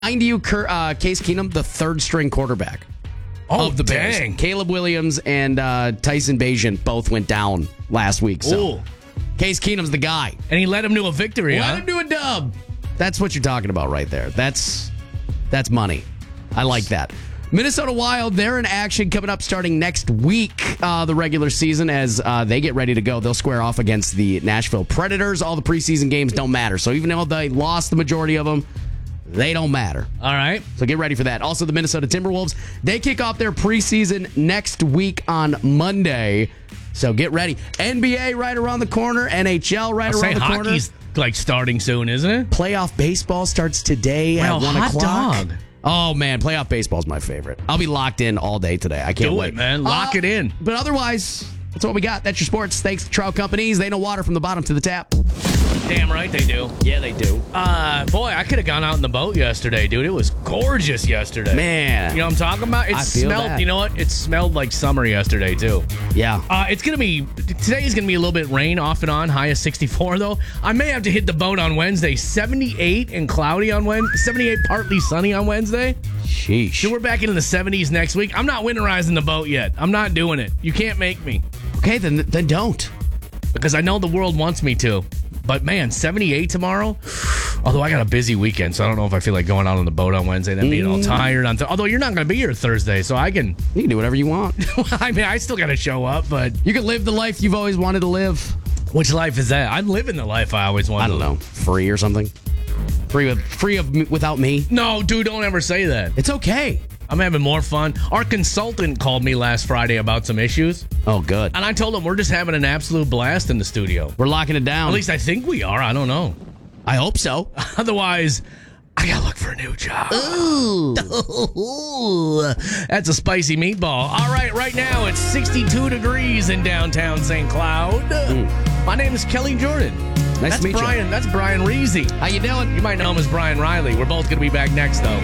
Mind you, Case Keenum, the third string quarterback of the Bears. Dang. Caleb Williams and Tyson Bagent both went down last week. So Ooh. Case Keenum's the guy. And he led him to a victory, Let him do a dub. That's what you're talking about right there. That's money. I like that. Minnesota Wild, they're in action coming up starting next week, the regular season, as they get ready to go. They'll square off against the Nashville Predators. All the preseason games don't matter. So even though they lost the majority of them, they don't matter. All right. So get ready for that. Also, the Minnesota Timberwolves, they kick off their preseason next week on Monday. So get ready. NBA right around the corner. NHL right around the corner. Hockey's like starting soon, isn't it? Playoff baseball starts today at 1 hot o'clock. dog. Oh, man. Playoff baseball is my favorite. I'll be locked in all day today. I can't Do wait. it, man. Lock it in. But otherwise, that's what we got. That's your sports. Thanks to Trout Companies. They know water from the bottom to the tap. Damn right they do. Yeah, they do. Boy, I could have gone out in the boat yesterday, dude. It was gorgeous yesterday. Man. You know what I'm talking about? It I feel smelled, that. you know what? It smelled like summer yesterday, too. Yeah. Today's going to be a little bit rain off and on, high of 64, though. I may have to hit the boat on Wednesday. 78 and cloudy on Wednesday. 78 partly sunny on Wednesday. Sheesh. So we're back into the 70s next week. I'm not winterizing the boat yet. I'm not doing it. You can't make me. Okay, then don't. Because I know the world wants me to. But, man, 78 tomorrow? Although I got a busy weekend, so I don't know if I feel like going out on the boat on Wednesday, then being all tired. Although you're not going to be here Thursday, so I can... You can do whatever you want. I mean, I still got to show up, but... You can live the life you've always wanted to live. Which life is that? I'm living the life I always wanted. I don't know. Free or something. Without me. No, dude, don't ever say that. It's okay. I'm having more fun. Our consultant called me last Friday about some issues, Oh, good. and I told him we're just having an absolute blast in the studio. We're locking it down. At least I think we are. I don't know. I hope so. Otherwise, I gotta look for a new job. Ooh. That's a spicy meatball. All right, right now it's 62 degrees in downtown St. Cloud. My name is Kelly Jordan. Nice That's to meet you. Brian. That's Brian Reezy. How you doing? You might know him as Brian Riley. We're both going to be back next, though.